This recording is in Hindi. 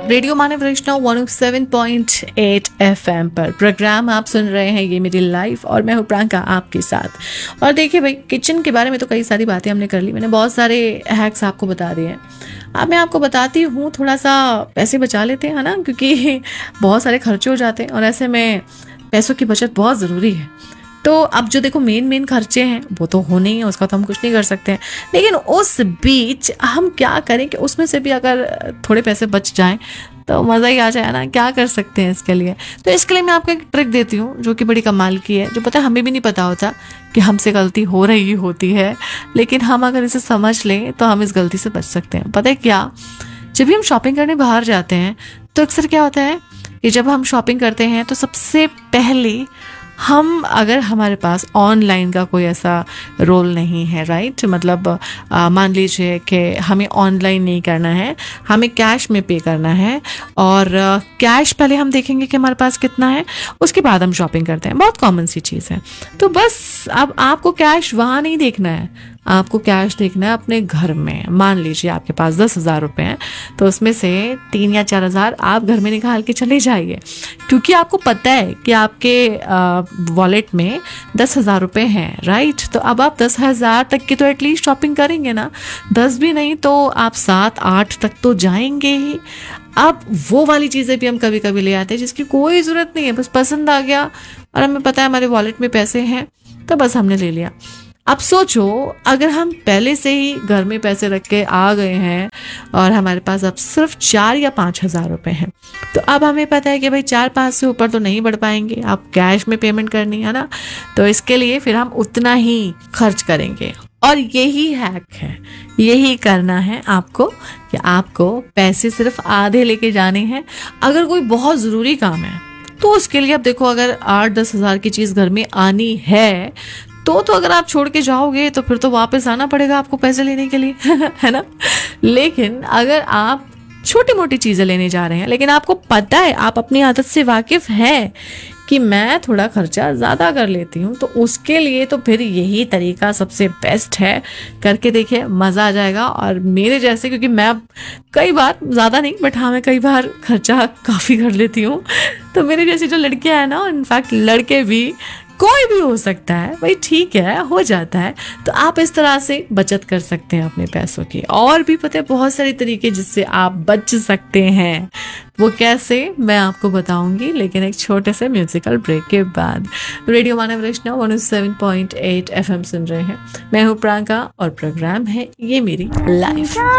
रेडियो मानव वैष्णव 107.8 FM पर प्रोग्राम आप सुन रहे हैं, ये मेरी लाइफ, और मैं हूँ प्रियंका आपके साथ। और देखिए भाई, किचन के बारे में तो कई सारी बातें हमने कर ली, मैंने बहुत सारे हैक्स आपको बता दिए हैं। अब मैं आपको बताती हूँ, थोड़ा सा पैसे बचा लेते हैं, है ना, क्योंकि बहुत सारे खर्चे हो जाते हैं और ऐसे में पैसों की बचत बहुत ज़रूरी है। तो अब जो देखो मेन खर्चे हैं वो तो होने ही है, उसका तो हम कुछ नहीं कर सकते हैं, लेकिन उस बीच हम क्या करें कि उसमें से भी अगर थोड़े पैसे बच जाएं तो मज़ा ही आ जाए ना। क्या कर सकते हैं इसके लिए? तो इसके लिए मैं आपको एक ट्रिक देती हूँ जो कि बड़ी कमाल की है, जो पता है हमें भी नहीं पता होता कि हमसे गलती हो रही होती है, लेकिन हम अगर इसे समझ लें तो हम इस गलती से बच सकते हैं। पता है क्या? जब भी हम शॉपिंग करने बाहर जाते हैं तो अक्सर क्या होता है कि जब हम शॉपिंग करते हैं तो सबसे पहले हम, अगर हमारे पास ऑनलाइन का कोई ऐसा रोल नहीं है, राइट, मतलब मान लीजिए कि हमें ऑनलाइन नहीं करना है, हमें कैश में पे करना है, और कैश पहले हम देखेंगे कि हमारे पास कितना है, उसके बाद हम शॉपिंग करते हैं। बहुत कॉमन सी चीज़ है। तो बस अब आपको कैश वहाँ नहीं देखना है, आपको कैश देखना है अपने घर में। मान लीजिए आपके पास 10,000 रुपये हैं, तो उसमें से 3 या 4,000 आप घर में निकाल के चले जाइए, क्योंकि आपको पता है कि आपके वॉलेट में 10,000 रुपये हैं, राइट। तो अब आप 10,000 तक की तो एटलीस्ट शॉपिंग करेंगे ना, 10 भी नहीं तो आप 7-8 तक तो जाएंगे ही। अब वो वाली चीज़ें भी हम कभी कभी ले आते हैं जिसकी कोई ज़रूरत नहीं है, बस पसंद आ गया और हमें पता है हमारे वॉलेट में पैसे हैं, तो बस हमने ले लिया। अब सोचो, अगर हम पहले से ही घर में पैसे रख के आ गए हैं और हमारे पास अब सिर्फ 4 या 5,000 रुपये हैं, तो अब हमें पता है कि भाई 4-5 से ऊपर तो नहीं बढ़ पाएंगे, आप कैश में पेमेंट करनी है ना, तो इसके लिए फिर हम उतना ही खर्च करेंगे। और यही हैक है, यही करना है आपको कि आपको पैसे सिर्फ आधे लेके जाने हैं। अगर कोई बहुत ज़रूरी काम है तो उसके लिए अब देखो, अगर 8-10 हज़ार की चीज़ घर में आनी है तो अगर आप छोड़ के जाओगे तो फिर तो वापस आना पड़ेगा आपको पैसे लेने के लिए है ना। लेकिन अगर आप छोटी मोटी चीज़ें लेने जा रहे हैं, लेकिन आपको पता है, आप अपनी आदत से वाकिफ़ है कि मैं थोड़ा खर्चा ज़्यादा कर लेती हूँ, तो उसके लिए तो फिर यही तरीका सबसे बेस्ट है। करके देखिए, मज़ा आ जाएगा। और मेरे जैसे, क्योंकि मैं कई बार, ज़्यादा नहीं बट हाँ, मैं कई बार खर्चा काफ़ी कर लेती हूँ, तो मेरे जैसी जो लड़कियाँ हैं ना, इनफैक्ट लड़के भी, कोई भी हो सकता है भाई, ठीक है, हो जाता है। तो आप इस तरह से बचत कर सकते हैं अपने पैसों की। और भी पता है बहुत सारे तरीके जिससे आप बच सकते हैं, वो कैसे मैं आपको बताऊंगी, लेकिन एक छोटे से म्यूजिकल ब्रेक के बाद। रेडियो मानव वैष्णव 107.8 FM सुन रहे हैं, मैं हूँ प्रियंका और प्रोग्राम है ये मेरी लाइफ।